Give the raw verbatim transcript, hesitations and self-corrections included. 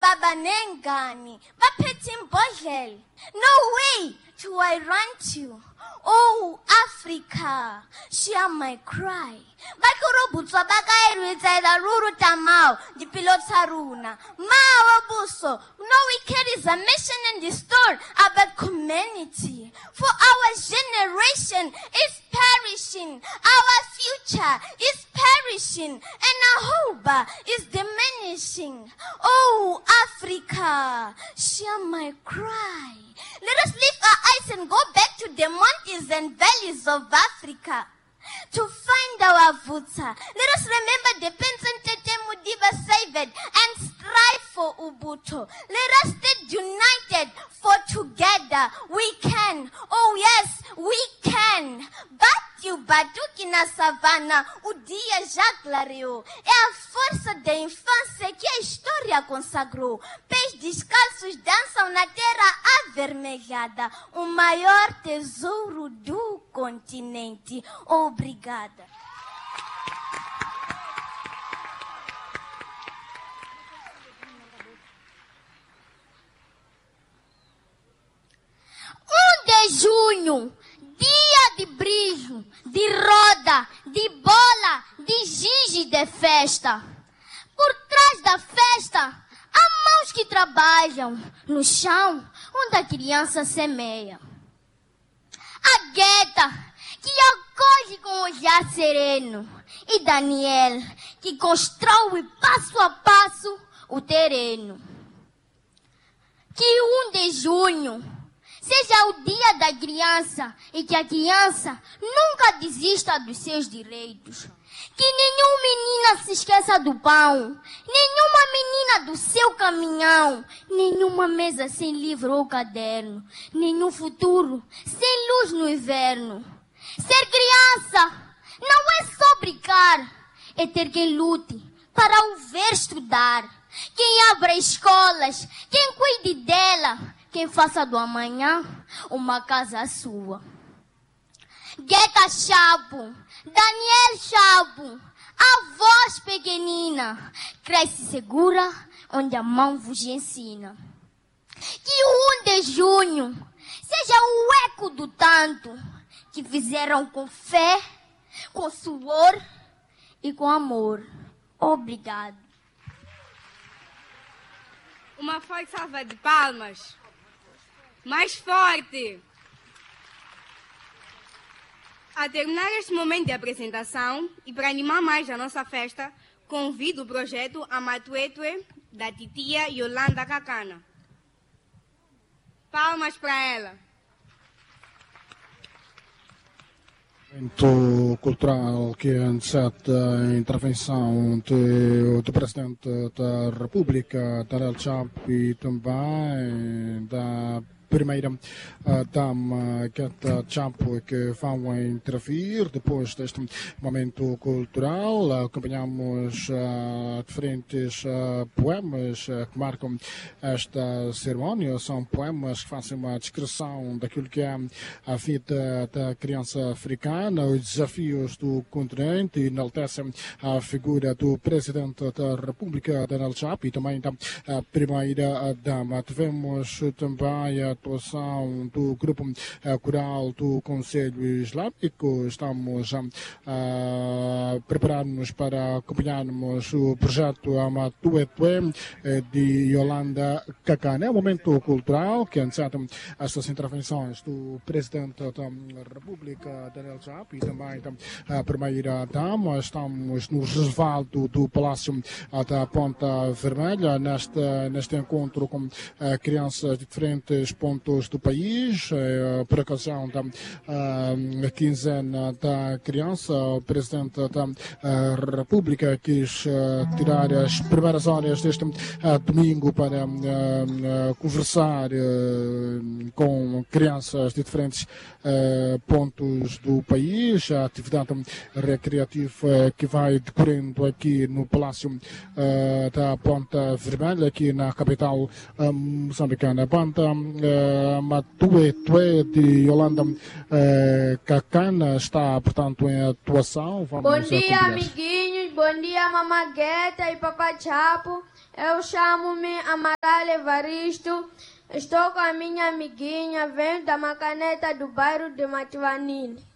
baba nengani baphethe imbodlela. No way do I run to. Oh, Africa, share my cry. Bakuro butswa bakairwe tsaida ruru tamao, di pilota runa. Mao buso, no we carry a mission and the store about community. For our generation is perishing, our future is perishing, and our hope is diminishing. Oh, Africa, share my cry. Let us lift our eyes and go back to the mountains and valleys of Africa to find our Vuta. Let us remember the Penson Tete Mudiba saved and strive for Ubuntu. Let us stay united, for together we can. Oh yes, we can. Bateu Baduki na savana, o dia já clareou. É a força da infância que a história consagrou. Pés descalços dançam na terra avermelhada, o maior tesouro do continente. Obrigada. um de junho, dia de brilho, de roda, de bola, de giz e de festa. Por trás da festa, há mãos que trabalham no chão onde a criança semeia. A Gueta, que acolhe com um olhar sereno, e Daniel, que constrói passo a passo o terreno. Que um de junho seja o dia da criança e que a criança nunca desista dos seus direitos. Que nenhuma menina se esqueça do pão, nenhuma menina do seu caminhão, nenhuma mesa sem livro ou caderno, nenhum futuro sem luz no inverno. Ser criança não é só brincar, é ter quem lute para o ver estudar. Quem abra escolas, quem cuide dela, quem faça do amanhã uma casa sua. Gueta Chapo, Daniel Chapo, a voz pequenina, cresce segura onde a mão vos ensina. Que o um de junho seja o eco do tanto que fizeram com fé, com suor e com amor. Obrigado. Uma forte salva de palmas. Mais forte. A terminar este momento de apresentação e para animar mais a nossa festa, convido o projeto Amatuetue da titia Yolanda Cacana. Palmas para ela. Evento cultural que antecede a intervenção de, do Presidente da República, Daniel Chapo, e também da primeira uh, dama Gueta Chapo, que vão intervir depois deste momento cultural. Acompanhamos uh, diferentes uh, poemas uh, que marcam esta cerimónia. São poemas que fazem uma descrição daquilo que é a vida da criança africana, os desafios do continente, e enaltecem a figura do Presidente da República, Daniel Chapo, e também da uh, primeira dama. Tivemos também a atuação do grupo uh, coral do Conselho Islâmico. Estamos a uh, preparar-nos para acompanharmos o projeto Amatuetue uh, de Yolanda Cacana. É um momento cultural que antecede estas intervenções do Presidente da República, Daniel Chapo, e também da primeira dama. Estamos no resvaldo do Palácio uh, da Ponta Vermelha, neste, neste encontro com uh, crianças de diferentes pontos do país. Uh, por ocasião da uh, quinzena da criança, o Presidente da uh, República quis uh, tirar as primeiras horas deste uh, domingo para uh, uh, conversar uh, com crianças de diferentes uh, pontos do país. A atividade recreativa que vai decorrendo aqui no Palácio uh, da Ponta Vermelha, aqui na capital uh, moçambicana. A banda uh, Amatuetue de Yolanda uh, Cacana está, portanto, em atuação. Vamos bom dia, amiguinhos. Bom dia, Mama Gueta e Papá Chapo. Eu chamo-me Amaral Evaristo, estou com a minha amiguinha, venho da Macaneta do bairro de Mativanini.